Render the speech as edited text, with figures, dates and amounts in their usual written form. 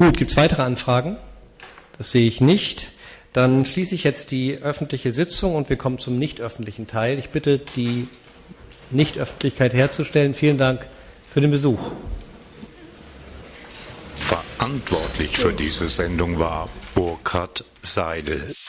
Gut, gibt es weitere Anfragen? Das sehe ich nicht. Dann schließe ich jetzt die öffentliche Sitzung und wir kommen zum nicht öffentlichen Teil. Ich bitte, die Nichtöffentlichkeit herzustellen. Vielen Dank für den Besuch. Verantwortlich für diese Sendung war Burkhard Seidel.